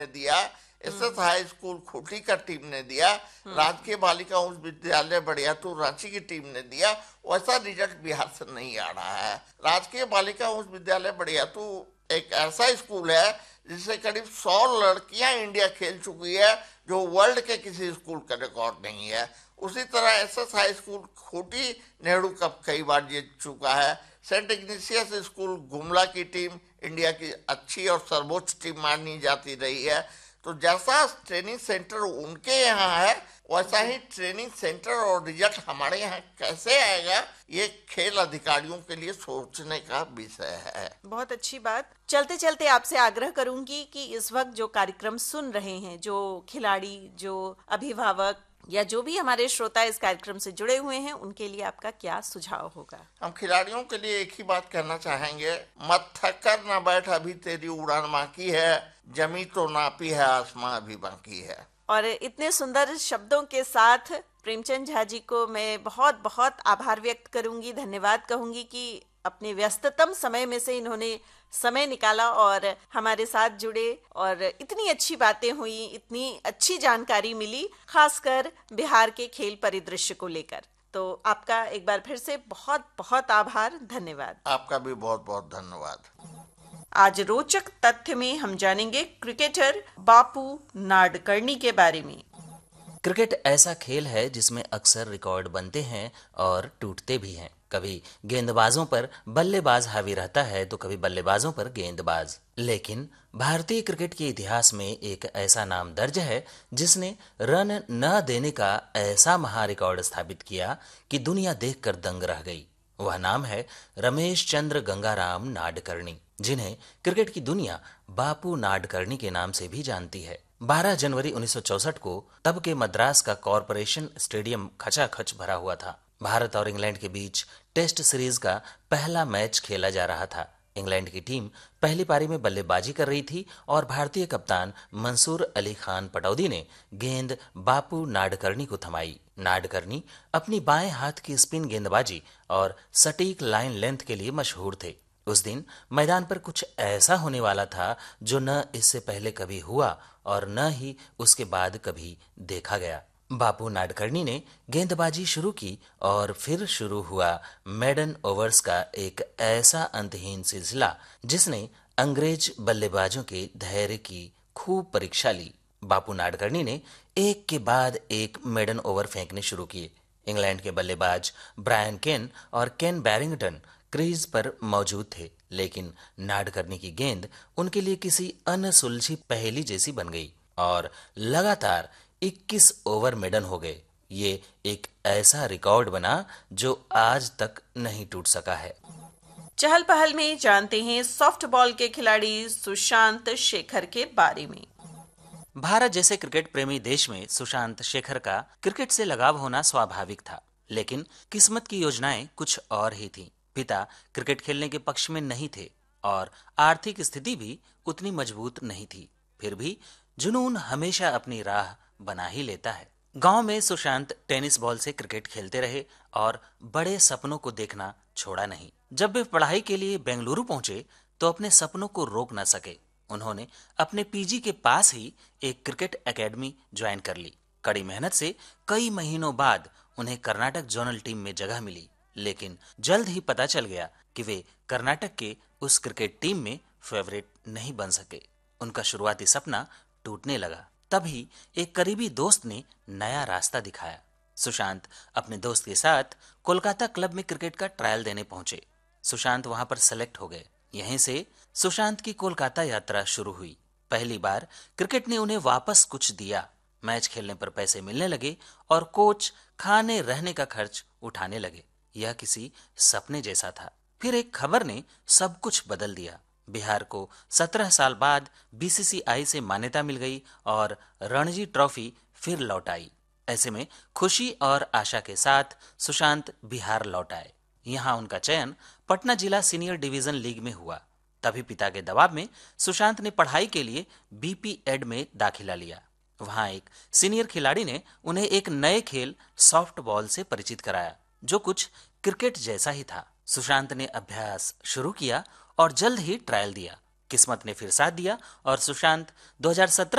ने दिया, SS high school Khunti का टीम ने दिया, राजकीय बालिका उच्च विद्यालय बड़ियातुर रांची की टीम ने दिया, वैसा रिजल्ट बिहार से नहीं आ रहा है। राजकीय बालिका उच्च विद्यालय बड़ियातुर एक ऐसा स्कूल है जिससे करीब 100 लड़कियां इंडिया खेल चुकी है, जो वर्ल्ड के किसी स्कूल का रिकॉर्ड नहीं है। उसी तरह SS high school Khunti Nehru cup कई बार जीत चुका है। सेंट इग्नेशियस स्कूल गुमला की टीम इंडिया की अच्छी और सर्वोच्च टीम मानी जाती रही है। तो जैसा ट्रेनिंग सेंटर उनके यहाँ है, वैसा ही ट्रेनिंग सेंटर और रिजल्ट हमारे यहाँ कैसे आएगा, ये खेल अधिकारियों के लिए सोचने का विषय है। बहुत अच्छी बात। चलते चलते आपसे आग्रह करूंगी कि इस वक्त जो कार्यक्रम सुन रहे हैं, जो खिलाड़ी, जो अभिभावक या जो भी हमारे श्रोता इस कार्यक्रम से जुड़े हुए हैं, उनके लिए आपका क्या सुझाव होगा? हम खिलाड़ियों के लिए एक ही बात कहना चाहेंगे, मत थक कर ना बैठ, अभी तेरी उड़ान बाकी है, जमी तो नापी है, आसमां अभी बाकी है। और इतने सुंदर शब्दों के साथ प्रेमचंद झा जी को मैं बहुत बहुत आभार व्यक्त करूंगी, धन्यवाद कहूंगी कि अपने व्यस्ततम समय में से इन्होंने समय निकाला और हमारे साथ जुड़े, और इतनी अच्छी बातें हुई, इतनी अच्छी जानकारी मिली, खासकर बिहार के खेल परिदृश्य को लेकर। तो आपका एक बार फिर से बहुत बहुत आभार, धन्यवाद। आपका भी बहुत बहुत धन्यवाद। आज रोचक तथ्य में हम जानेंगे क्रिकेटर बापू नाडकर्णी के बारे में। क्रिकेट ऐसा खेल है जिसमें अक्सर रिकॉर्ड बनते हैं और टूटते भी हैं। कभी गेंदबाजों पर बल्लेबाज हावी रहता है तो कभी बल्लेबाजों पर गेंदबाज। लेकिन भारतीय क्रिकेट के इतिहास में एक ऐसा नाम दर्ज है जिसने रन न देने का ऐसा महा रिकॉर्ड स्थापित किया कि दुनिया देखकर दंग रह गई। वह नाम है रमेश चंद्र गंगाराम नाडकर्णी, जिन्हें क्रिकेट की दुनिया बापू नाडकर्णी के नाम से भी जानती है। 12 जनवरी 1964 को तब के मद्रास का कॉरपोरेशन स्टेडियम खचाखच भरा हुआ था। भारत और इंग्लैंड के बीच टेस्ट सीरीज का पहला मैच खेला जा रहा था। इंग्लैंड की टीम पहली पारी में बल्लेबाजी कर रही थी और भारतीय कप्तान मंसूर अली खान पटौदी ने गेंद बापू नाडकर्णी को थमाई। नाडकर्णी अपनी बाएं हाथ की स्पिन गेंदबाजी और सटीक लाइन लेंथ के लिए मशहूर थे। उस दिन मैदान पर कुछ ऐसा होने वाला था जो न इससे पहले कभी हुआ और न ही उसके बाद कभी देखा गया। बापू नाडकर्णी ने गेंदबाजी शुरू की और फिर शुरू हुआ मेडन ओवर्स का एक ऐसा अंतहीन सिलसिला जिसने अंग्रेज बल्लेबाजों के धैर्य की खूब परीक्षा ली। बापू नाडकर्णी ने एक के बाद एक मेडन ओवर फेंकने शुरू किए। इंग्लैंड के बल्लेबाज ब्रायन केन और केन बैरिंगटन क्रीज पर मौजूद थे, लेकिन नाडकर्णी की गेंद उनके लिए किसी अनसुलझी पहेली जैसी बन गई और लगातार 21 ओवर मेडन हो गए। ये एक ऐसा रिकॉर्ड बना जो आज तक नहीं टूट सका है। चहल पहल में जानते हैं सॉफ्टबॉल के खिलाड़ी सुशांत शेखर के बारे में। भारत जैसे क्रिकेट प्रेमी देश में सुशांत शेखर का क्रिकेट से लगाव होना स्वाभाविक था, लेकिन किस्मत की योजनाएं कुछ और ही थीं। पिता क्रिकेट खेलने के पक्ष में नहीं थे और आर्थिक स्थिति भी उतनी मजबूत नहीं थी। फिर भी जुनून हमेशा अपनी राह बना ही लेता है। गांव में सुशांत टेनिस बॉल से क्रिकेट खेलते रहे और बड़े सपनों को देखना छोड़ा नहीं। जब वे पढ़ाई के लिए बेंगलुरु पहुंचे तो अपने सपनों को रोक न सके। उन्होंने अपने पीजी के पास ही एक क्रिकेट एकेडमी ज्वाइन कर ली। कड़ी मेहनत से कई महीनों बाद उन्हें कर्नाटक जोनल टीम में जगह मिली, लेकिन जल्द ही पता चल गया कि वे कर्नाटक के उस क्रिकेट टीम में फेवरेट नहीं बन सके। उनका शुरुआती सपना टूटने लगा। तभी एक करीबी दोस्त ने नया रास्ता दिखाया। सुशांत अपने दोस्त के साथ कोलकाता क्लब में क्रिकेट का ट्रायल देने पहुंचे। सुशांत वहां पर सेलेक्ट हो गए। यहीं से सुशांत की कोलकाता यात्रा शुरू हुई। पहली बार क्रिकेट ने उन्हें वापस कुछ दिया। मैच खेलने पर पैसे मिलने लगे और कोच खाने रहने का खर्च उठाने लगे। यह किसी सपने जैसा था। फिर एक खबर ने सब कुछ बदल दिया। बिहार को 17 साल बाद बीसीसीआई से मान्यता मिल गई और रणजी ट्रॉफी फिर लौट आई। ऐसे में खुशी और आशा के साथ सुशांत बिहार लौट आए। यहाँ उनका चयन पटना जिला सीनियर डिवीजन लीग में हुआ। तभी पिता के दबाव में सुशांत ने पढ़ाई के लिए बीपी एड में दाखिला लिया। वहां एक सीनियर खिलाड़ी ने उन्हें एक नए खेल सॉफ्टबॉल से परिचित कराया, जो कुछ क्रिकेट जैसा ही था। सुशांत ने अभ्यास शुरू किया और जल्द ही ट्रायल दिया। किस्मत ने फिर साथ दिया और सुशांत 2017